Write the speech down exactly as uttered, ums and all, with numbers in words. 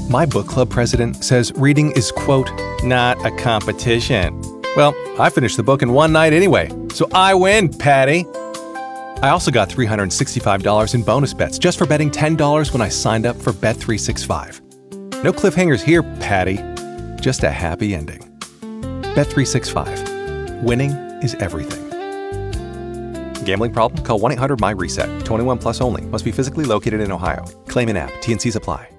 My book club president says reading is, quote, not a competition. Well, I finished the book in one night anyway, so I win, Patty. I also got three hundred sixty-five dollars in bonus bets just for betting ten dollars when I signed up for Bet three sixty-five. No cliffhangers here, Patty. Just a happy ending. Bet three sixty-five. Winning is everything. Gambling problem? Call one eight hundred my reset. twenty-one plus only. Must be physically located in Ohio. Claim in app. T and Cs apply.